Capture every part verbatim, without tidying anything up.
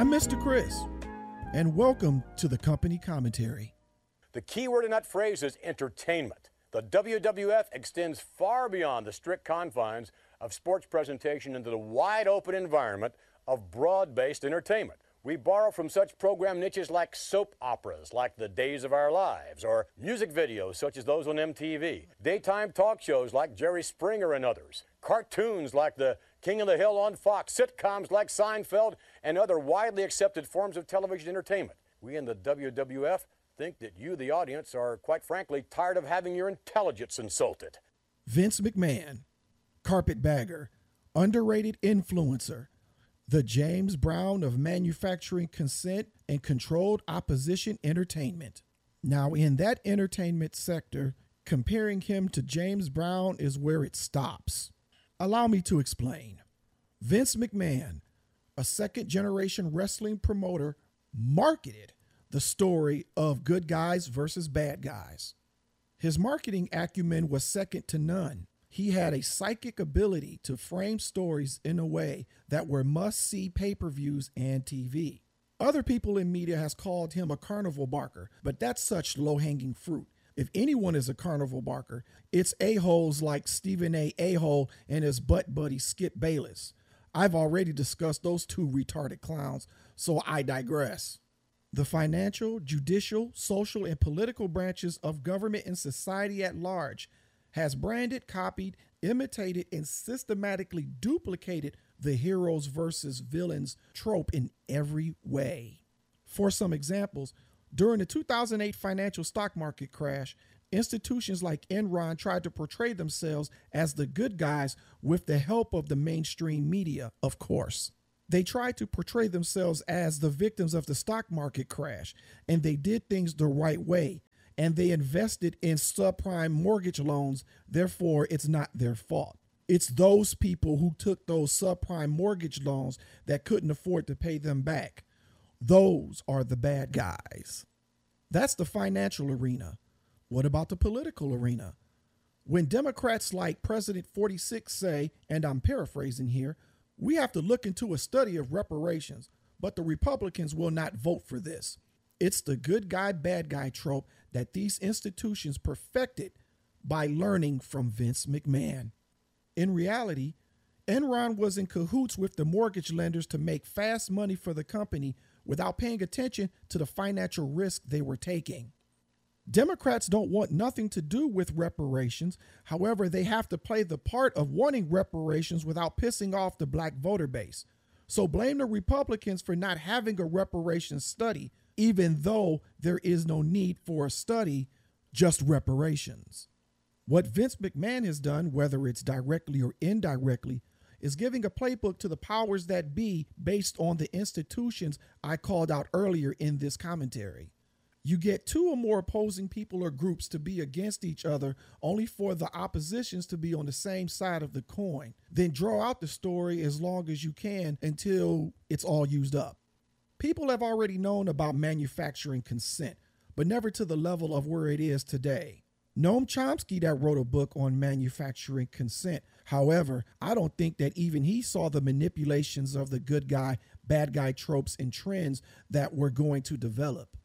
I'm Mister Chris, and welcome to the Company Commentary. The key word in that phrase is entertainment. The W W F extends far beyond the strict confines of sports presentation into the wide-open environment of broad-based entertainment. We borrow from such program niches like soap operas, like The Days of Our Lives, or music videos such as those on M T V, daytime talk shows like Jerry Springer and others, cartoons like The King of the Hill on Fox, sitcoms like Seinfeld, and other widely accepted forms of television entertainment. We in the W W F think that you, the audience, are, quite frankly, tired of having your intelligence insulted. Vince McMahon, carpetbagger, underrated influencer, the James Brown of manufacturing consent and controlled opposition entertainment. Now, in that entertainment sector, comparing him to James Brown is where it stops. Allow me to explain. Vince McMahon, a second-generation wrestling promoter, marketed the story of good guys versus bad guys. His marketing acumen was second to none. He had a psychic ability to frame stories in a way that were must-see pay-per-views and T V. Other people in media has called him a carnival barker, but that's such low-hanging fruit. If anyone is a carnival barker, it's a-holes like Stephen A. A-hole and his butt buddy Skip Bayless. I've already discussed those two retarded clowns, so I digress. The financial, judicial, social, and political branches of government and society at large has branded, copied, imitated, and systematically duplicated the heroes versus villains trope in every way. For some examples, during the two thousand eight financial stock market crash, institutions like Enron tried to portray themselves as the good guys with the help of the mainstream media, of course. They tried to portray themselves as the victims of the stock market crash, and they did things the right way. And they invested in subprime mortgage loans, therefore it's not their fault. It's those people who took those subprime mortgage loans that couldn't afford to pay them back. Those are the bad guys. That's the financial arena. What about the political arena? When Democrats like President forty-six say, and I'm paraphrasing here, we have to look into a study of reparations, but the Republicans will not vote for this. It's the good guy, bad guy trope that these institutions perfected by learning from Vince McMahon. In reality, Enron was in cahoots with the mortgage lenders to make fast money for the company without paying attention to the financial risk they were taking. Democrats don't want nothing to do with reparations. However, they have to play the part of wanting reparations without pissing off the black voter base. So blame the Republicans for not having a reparations study, even though there is no need for a study, just reparations. What Vince McMahon has done, whether it's directly or indirectly, is giving a playbook to the powers that be based on the institutions I called out earlier in this commentary. You get two or more opposing people or groups to be against each other, only for the oppositions to be on the same side of the coin. Then draw out the story as long as you can until it's all used up. People have already known about manufacturing consent, but never to the level of where it is today. Noam Chomsky that wrote a book on manufacturing consent. However, I don't think that even he saw the manipulations of the good guy, bad guy tropes and trends that were going to develop.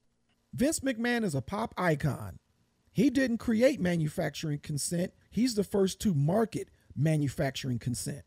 Vince McMahon is a pop icon. He didn't create manufacturing consent. He's the first to market manufacturing consent.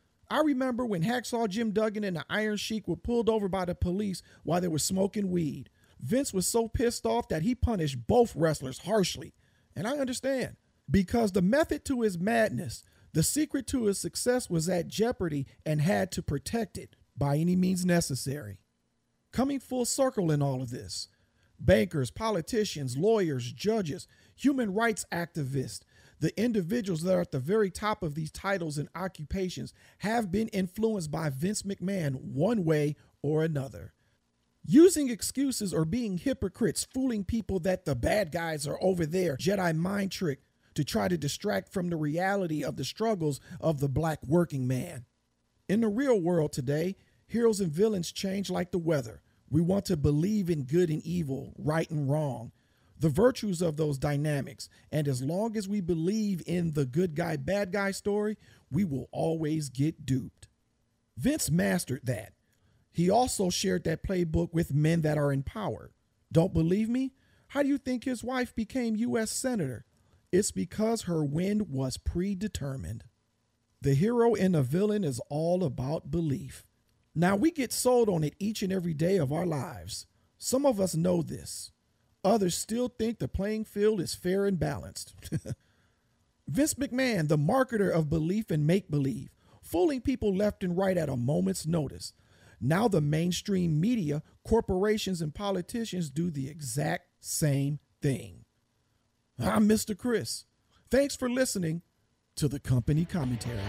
I remember when Hacksaw Jim Duggan and the Iron Sheik were pulled over by the police while they were smoking weed. Vince was so pissed off that he punished both wrestlers harshly. And I understand, because the method to his madness, the secret to his success was at jeopardy and had to protect it by any means necessary. Coming full circle in all of this, bankers, politicians, lawyers, judges, human rights activists, the individuals that are at the very top of these titles and occupations have been influenced by Vince McMahon one way or another. Using excuses or being hypocrites, fooling people that the bad guys are over there, Jedi mind trick to try to distract from the reality of the struggles of the black working man. In the real world today, heroes and villains change like the weather. We want to believe in good and evil, right and wrong, the virtues of those dynamics. And as long as we believe in the good guy, bad guy story, we will always get duped. Vince mastered that. He also shared that playbook with men that are in power. Don't believe me? How do you think his wife became U S Senator? It's because her win was predetermined. The hero and the villain is all about belief. Now, we get sold on it each and every day of our lives. Some of us know this. Others still think the playing field is fair and balanced. Vince McMahon, the marketer of belief and make-believe, fooling people left and right at a moment's notice. Now the mainstream media, corporations, and politicians do the exact same thing. I'm Mister Chris. Thanks for listening to the Company Commentary.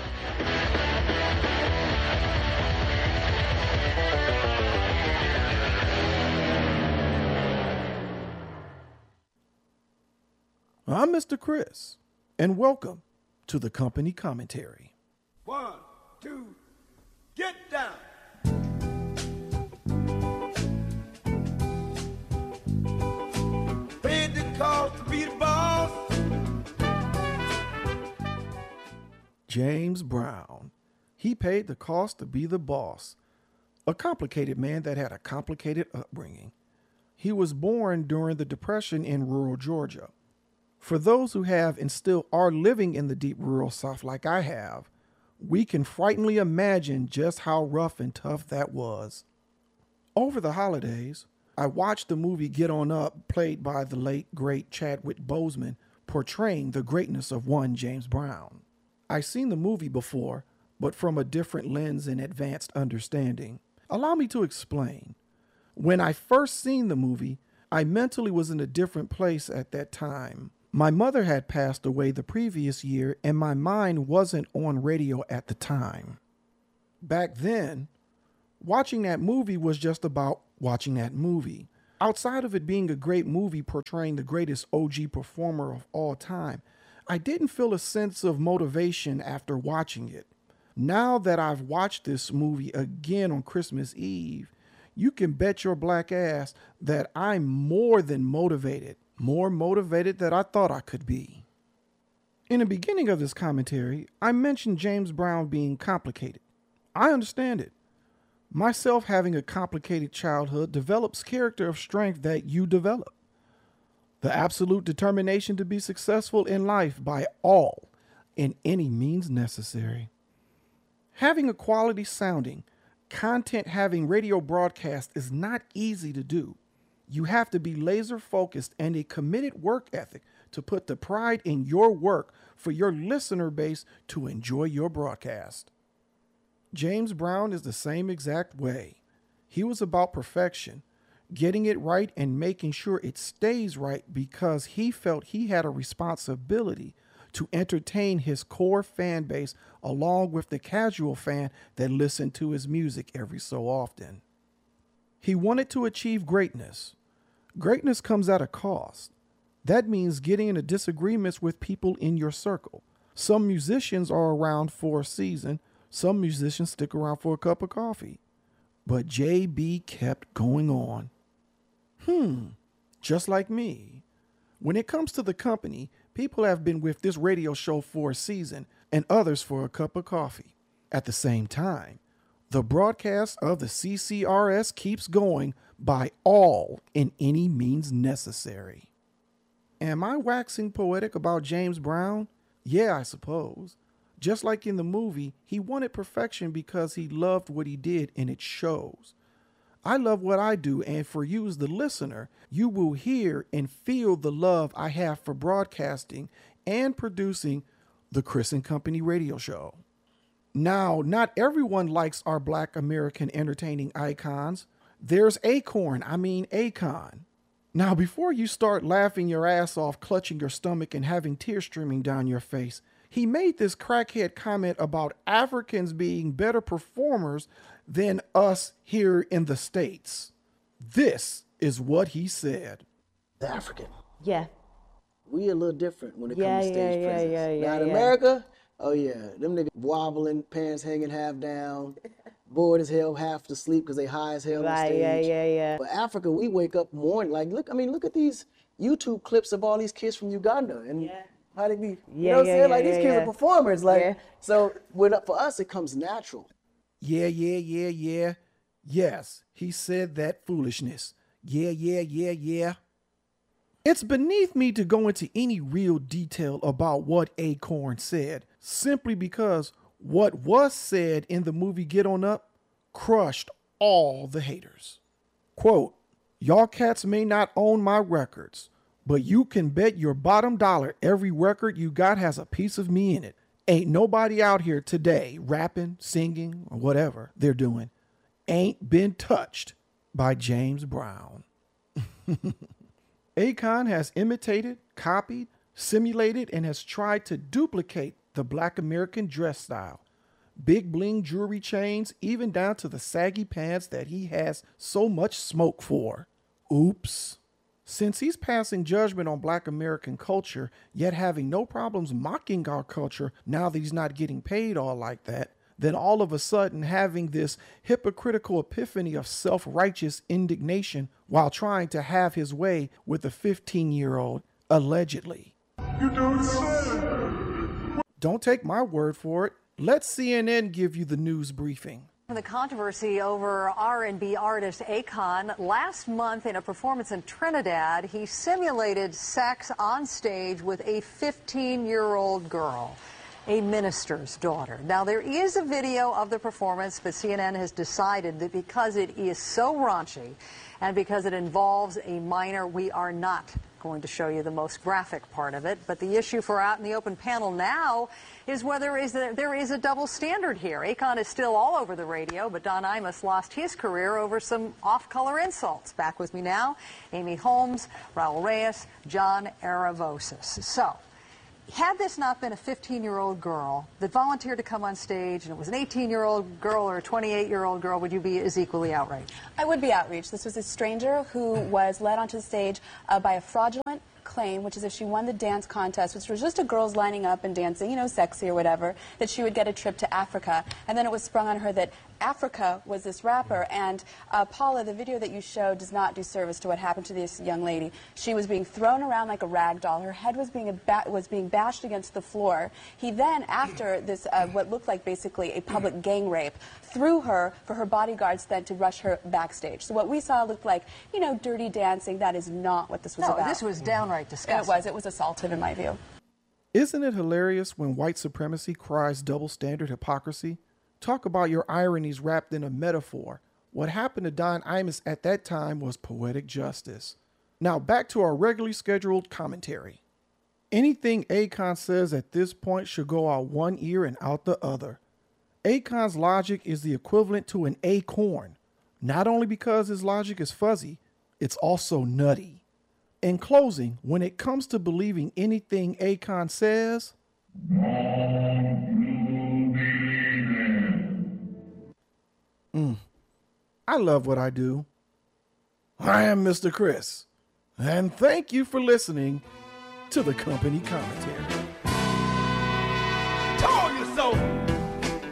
I'm Mister Chris, and welcome to the Company Commentary. One, two, get down. Paid the cost to be the boss. James Brown. He paid the cost to be the boss. A complicated man that had a complicated upbringing. He was born during the Depression in rural Georgia. For those who have and still are living in the deep rural South like I have, we can frighteningly imagine just how rough and tough that was. Over the holidays, I watched the movie Get On Up, played by the late, great Chadwick Boseman, portraying the greatness of one James Brown. I've seen the movie before, but from a different lens and advanced understanding. Allow me to explain. When I first seen the movie, I mentally was in a different place at that time. My mother had passed away the previous year, and my mind wasn't on radio at the time. Back then, watching that movie was just about watching that movie. Outside of it being a great movie portraying the greatest O G performer of all time, I didn't feel a sense of motivation after watching it. Now that I've watched this movie again on Christmas Eve, you can bet your black ass that I'm more than motivated. More motivated than I thought I could be. In the beginning of this commentary, I mentioned James Brown being complicated. I understand it. Myself having a complicated childhood develops character of strength that you develop. The absolute determination to be successful in life by all and any means necessary. Having a quality sounding, content having radio broadcast is not easy to do. You have to be laser focused and a committed work ethic to put the pride in your work for your listener base to enjoy your broadcast. James Brown is the same exact way. He was about perfection, getting it right and making sure it stays right because he felt he had a responsibility to entertain his core fan base along with the casual fan that listened to his music every so often. He wanted to achieve greatness. Greatness comes at a cost. That means getting into disagreements with people in your circle. Some musicians are around for a season. Some musicians stick around for a cup of coffee. But J B kept going on. Hmm, just like me. When it comes to the company, people have been with this radio show for a season and others for a cup of coffee. At the same time, the broadcast of the C C R S keeps going by all and any means necessary. Am I waxing poetic about James Brown? Yeah, I suppose. Just like in the movie, he wanted perfection because he loved what he did and it shows. I love what I do, and for you as the listener, you will hear and feel the love I have for broadcasting and producing the Chris and Company radio show. Now, not everyone likes our Black American entertaining icons. There's Acorn, I mean Akon. Now, before you start laughing your ass off, clutching your stomach, and having tears streaming down your face, he made this crackhead comment about Africans being better performers than us here in the States. This is what he said. African. Yeah. We a little different when it Yeah, comes to stage yeah, yeah, presence. yeah, yeah, now in yeah. America, oh yeah, them niggas wobbling, pants hanging half down, bored as hell, half to sleep because they high as hell on Right, stage. yeah, yeah, yeah. But Africa, we wake up morning, like, look, I mean, look at these YouTube clips of all these kids from Uganda and Yeah. how they be, you Yeah, know what I'm yeah, saying? yeah, Like, these yeah, kids yeah. are performers, like, Yeah. so with, for us, it comes natural. Yeah, yeah, yeah, yeah. Yes, he said that foolishness. Yeah, yeah, yeah, yeah. It's beneath me to go into any real detail about what Acorn said, simply because what was said in the movie Get On Up crushed all the haters. Quote, y'all cats may not own my records, but you can bet your bottom dollar every record you got has a piece of me in it. Ain't nobody out here today rapping, singing, or whatever they're doing ain't been touched by James Brown. Akon has imitated, copied, simulated, and has tried to duplicate the Black American dress style. Big bling jewelry chains, even down to the saggy pants that he has so much smoke for. Oops. Since he's passing judgment on Black American culture, yet having no problems mocking our culture now that he's not getting paid all like that, then all of a sudden having this hypocritical epiphany of self-righteous indignation while trying to have his way with a fifteen-year-old, allegedly. You don't say. Don't take my word for it. Let C N N give you the news briefing. The controversy over R and B artist Akon. Last month in a performance in Trinidad, he simulated sex on stage with a fifteen-year-old girl, a minister's daughter. Now, there is a video of the performance, but C N N has decided that because it is so raunchy and because it involves a minor, we are not going to show you the most graphic part of it. But the issue for Out in the Open panel now is whether is there, there is a double standard here. Akon is still all over the radio, but Don Imus lost his career over some off-color insults. Back with me now, Amy Holmes, Raul Reyes, John Aravosis. So, had this not been a fifteen-year-old girl that volunteered to come on stage and it was an eighteen-year-old girl or a twenty-eight-year-old girl, would you be as equally outraged? I would be outraged. This was a stranger who was led onto the stage uh, by a fraudulent claim, which is if she won the dance contest, which was just a girls lining up and dancing, you know, sexy or whatever, that she would get a trip to Africa. And then it was sprung on her that Africa was this rapper. And uh, Paula, the video that you showed does not do service to what happened to this young lady. She was being thrown around like a rag doll. Her head was being ba was being bashed against the floor. He then, after this, uh, what looked like basically a public gang rape, threw her for her bodyguards then to rush her backstage. So what we saw looked like, you know, dirty dancing. That is not what this was no, about. This was downright disgusting. It was. It was assaultive in my view. Isn't it hilarious when white supremacy cries double standard hypocrisy? Talk about your ironies wrapped in a metaphor. What happened to Don Imus at that time was poetic justice. Now back to our regularly scheduled commentary. Anything Akon says at this point should go out one ear and out the other. Akon's logic is the equivalent to an acorn, not only because his logic is fuzzy, it's also nutty. In closing, when it comes to believing anything Akon says, mm, I love what I do. I am Mister Chris, and thank you for listening to the Company Commentary.